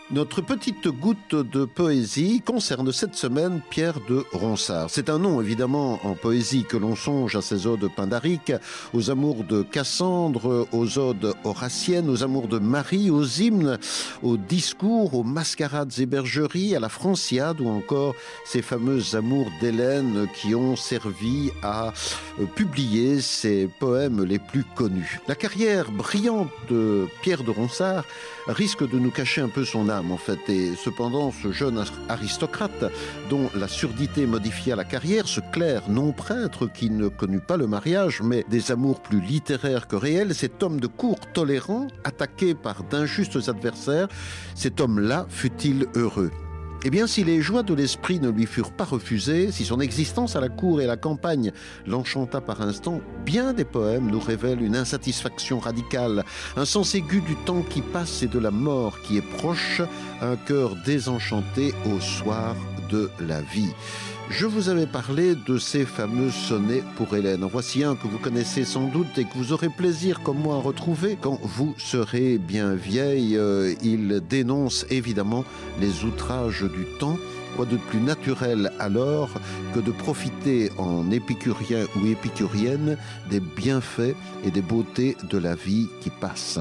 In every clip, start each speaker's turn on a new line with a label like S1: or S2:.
S1: Notre petite goutte de poésie concerne cette semaine Pierre de Ronsard. C'est un nom évidemment en poésie que l'on songe à ses odes pindariques, aux amours de Cassandre, aux odes horaciennes, aux amours de Marie, aux hymnes, aux discours, aux mascarades et bergeries, à la Franciade ou encore ces fameux amours d'Hélène qui ont servi à publier ses poèmes les plus connus. La carrière brillante de Pierre de Ronsard risque de nous cacher un peu son âme en fait, et cependant ce jeune aristocrate dont la surdité modifia la carrière, ce clerc non prêtre qui ne connut pas le mariage mais des amours plus littéraires que réels, cet homme de cour tolérant, attaqué par d'injustes adversaires, cet homme-là fut-il heureux? Eh bien, si les joies de l'esprit ne lui furent pas refusées, si son existence à la cour et à la campagne l'enchanta par instants, bien des poèmes nous révèlent une insatisfaction radicale, un sens aigu du temps qui passe et de la mort qui est proche, un cœur désenchanté au soir de la vie. Je vous avais parlé de ces fameux sonnets pour Hélène. En voici un que vous connaissez sans doute et que vous aurez plaisir comme moi à retrouver quand vous serez bien vieille. Il dénonce évidemment les outrages du temps. Quoi de plus naturel alors que de profiter en épicurien ou épicurienne des bienfaits et des beautés de la vie qui passe.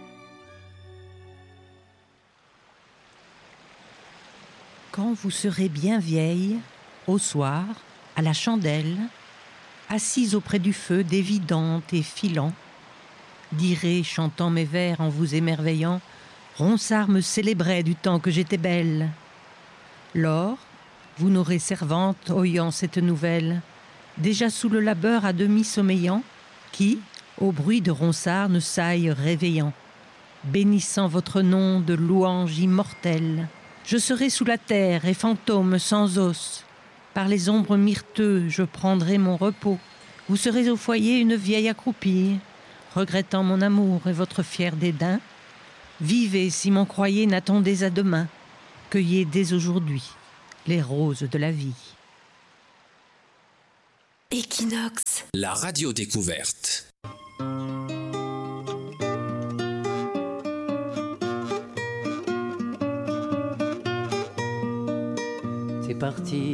S2: Quand vous serez bien vieille, au soir, à la chandelle, assise auprès du feu, dévidante et filant, direz, chantant mes vers en vous émerveillant, Ronsard me célébrait du temps que j'étais belle. Lors, vous n'aurez servante, oyant cette nouvelle, déjà sous le labeur à demi sommeillant, qui, au bruit de Ronsard, ne s'aille réveillant, bénissant votre nom de louange immortelle. Je serai sous la terre et fantôme sans os. Par les ombres myrteux, je prendrai mon repos. Vous serez au foyer une vieille accroupie, regrettant mon amour et votre fier dédain. Vivez si m'en croyez, n'attendez à demain. Cueillez dès aujourd'hui les roses de la vie.
S3: Equinox,
S4: la radio découverte.
S5: C'est parti